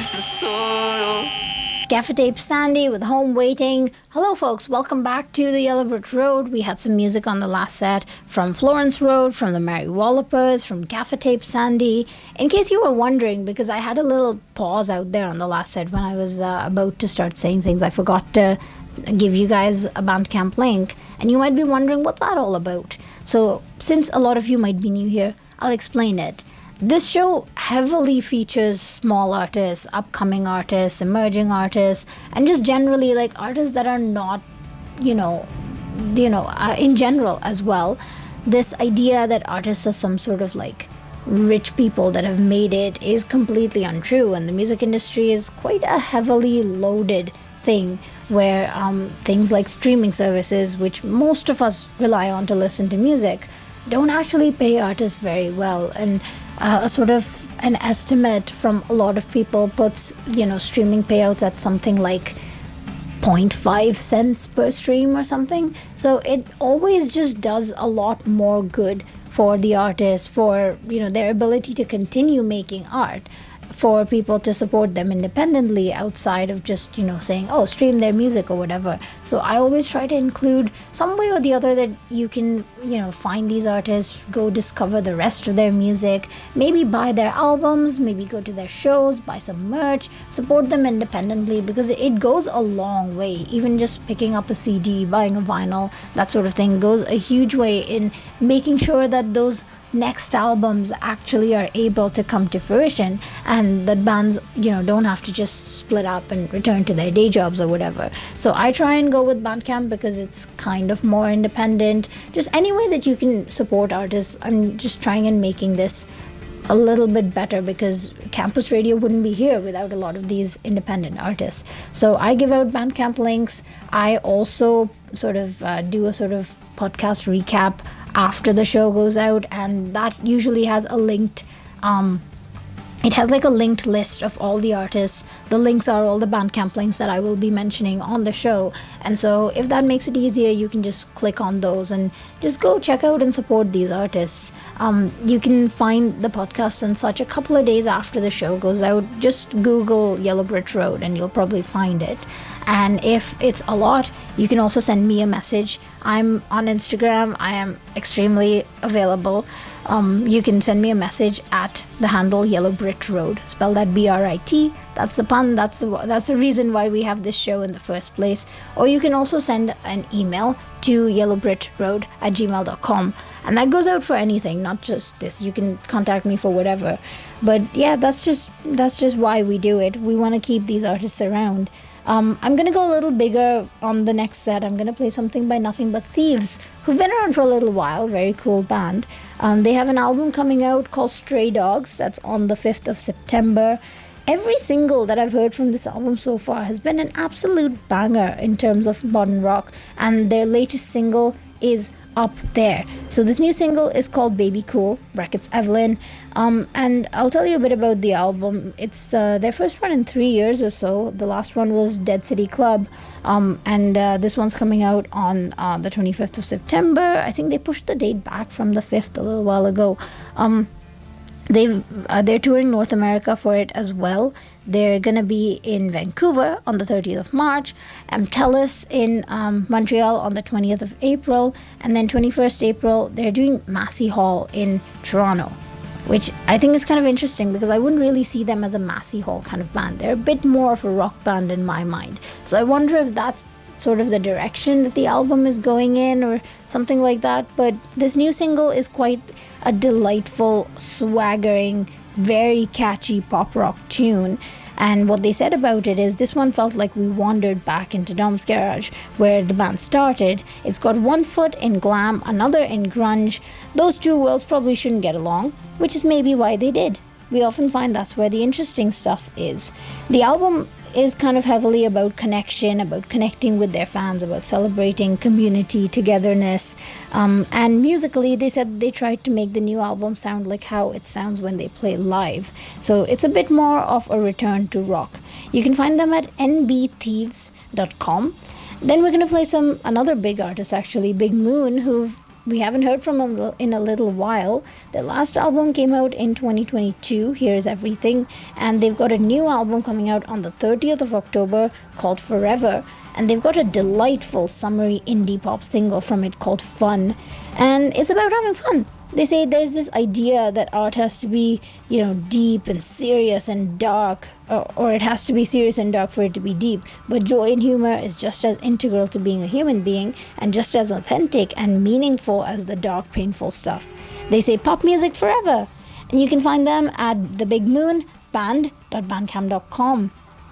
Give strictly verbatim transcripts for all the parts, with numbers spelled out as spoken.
to the soil. Gaffer Tape Sandy with Home Waiting. Hello folks, welcome back to the Yellow Brick Road. We had some music on the last set from Florence Road, from the Mary Wallopers, from Gaffer Tape Sandy. In case you were wondering, because I had a little pause out there on the last set when I was uh, about to start saying things, I forgot to give you guys a Bandcamp link, and you might be wondering what's that all about. So since a lot of you might be new here, I'll explain it. This show heavily features small artists, upcoming artists, emerging artists, and just generally like artists that are not, you know, you know, uh, in general as well. This idea that artists are some sort of like rich people that have made it is completely untrue, and the music industry is quite a heavily loaded thing where um, things like streaming services, which most of us rely on to listen to music, don't actually pay artists very well. And uh, a sort of an estimate from a lot of people puts, you know, streaming payouts at something like zero point five cents per stream or something. So it always just does a lot more good for the artist, for, you know, their ability to continue making art, for people to support them independently outside of just, you know, saying, oh, stream their music or whatever. So I always try to include some way or the other that you can, you know, find these artists, go discover the rest of their music, maybe buy their albums, maybe go to their shows, buy some merch, support them independently, because it goes a long way. Even just picking up a C D, buying a vinyl, that sort of thing goes a huge way in making sure that those next albums actually are able to come to fruition, and that bands, you know, don't have to just split up and return to their day jobs or whatever. So I try and go with Bandcamp because it's kind of more independent. Just any way that you can support artists, I'm just trying and making this a little bit better, because campus radio wouldn't be here without a lot of these independent artists. So I give out Bandcamp links. I also sort of uh, do a sort of podcast recap after the show goes out, and that usually has a linked um it has like a linked list of all the artists. The links are all the Bandcamp links that I will be mentioning on the show, and so if that makes it easier, you can just click on those and just go check out and support these artists. Um, you can find the podcast and such a couple of days after the show goes out. Just Google Yellow Brick Road and you'll probably find it. And if it's a lot, you can also send me a message. I'm on Instagram. I am extremely available. Um, you can send me a message at the handle Yellow Brit Road. Spell that B R I T. That's the pun. That's the that's the reason why we have this show in the first place. Or you can also send an email to yellowbritroad at gmail dot com. And that goes out for anything, not just this. You can contact me for whatever. But yeah, that's just that's just why we do it. We want to keep these artists around. Um, I'm going to go a little bigger on the next set. I'm going to play something by Nothing But Thieves, who've been around for a little while. Very cool band. Um, they have an album coming out called Stray Dogs. That's on the fifth of September. Every single that I've heard from this album so far has been an absolute banger in terms of modern rock, and their latest single is up there. So this new single is called Baby Cool, brackets Evelyn, um, and I'll tell you a bit about the album. It's uh, their first one in three years or so. The last one was Dead City Club, um, and uh, this one's coming out on uh, the twenty-fifth of September. I think they pushed the date back from the fifth a little while ago. Um, They've, uh, they're touring North America for it as well. They're going to be in Vancouver on the thirtieth of March, and Telus in um, Montreal on the twentieth of April, and then twenty-first April, they're doing Massey Hall in Toronto, which I think is kind of interesting because I wouldn't really see them as a Massey Hall kind of band. They're a bit more of a rock band in my mind. So I wonder if that's sort of the direction that the album is going in or something like that. But this new single is quite a delightful, swaggering, very catchy pop rock tune. And what they said about it is this one felt like we wandered back into Dom's Garage, where the band started. It's got one foot in glam, another in grunge. Those two worlds probably shouldn't get along, which is maybe why they did. We often find that's where the interesting stuff is. The album is kind of heavily about connection, about connecting with their fans, about celebrating community, togetherness. Um, and musically, they said they tried to make the new album sound like how it sounds when they play live. So it's a bit more of a return to rock. You can find them at n b thieves dot com. Then we're going to play some another big artist, actually, Big Moon, who've we haven't heard from them in a little while. Their last album came out in twenty twenty-two, Here's Everything, and they've got a new album coming out on the thirtieth of October called Forever, and they've got a delightful summery indie pop single from it called Fun, and it's about having fun. They say there's this idea that art has to be, you know, deep and serious and dark, or, or it has to be serious and dark for it to be deep. But joy and humor is just as integral to being a human being and just as authentic and meaningful as the dark, painful stuff. They say pop music forever. And you can find them at The Big Moon, band dot bandcamp dot com.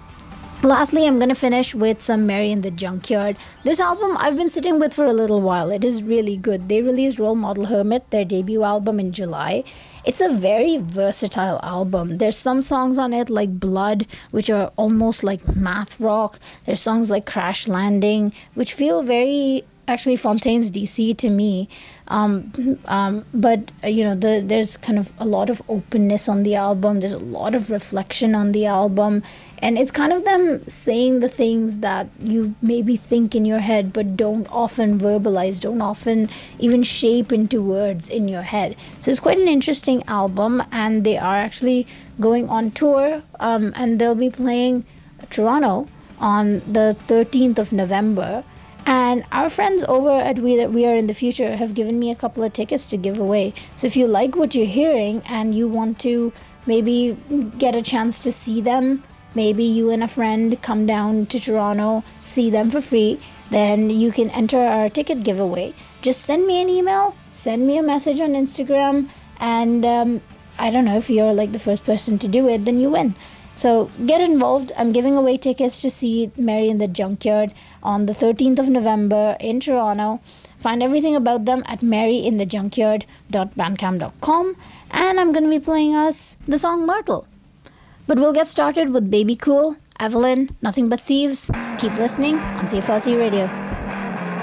Lastly, I'm going to finish with some Mary in the Junkyard. This album I've been sitting with for a little while. It is really good. They released Role Model Hermit, their debut album, in July. It's a very versatile album. There's some songs on it like Blood, which are almost like math rock. There's songs like Crash Landing, which feel very actually Fontaine's D C to me. Um, um, but, uh, you know, the, there's kind of a lot of openness on the album. There's a lot of reflection on the album. And it's kind of them saying the things that you maybe think in your head, but don't often verbalize, don't often even shape into words in your head. So it's quite an interesting album, and they are actually going on tour, um, and they'll be playing Toronto on the thirteenth of November. And our friends over at We That We Are in the Future have given me a couple of tickets to give away. So if you like what you're hearing and you want to maybe get a chance to see them, maybe you and a friend come down to Toronto, see them for free, then you can enter our ticket giveaway. Just send me an email, send me a message on Instagram, and um, I don't know, if you're like the first person to do it, then you win. So get involved. I'm giving away tickets to see Mary in the Junkyard on the thirteenth of November in Toronto. Find everything about them at mary in the junkyard dot bandcamp dot com. And I'm going to be playing us the song Myrtle. But we'll get started with Baby Cool, Evelyn, Nothing But Thieves. Keep listening on C F R C Radio.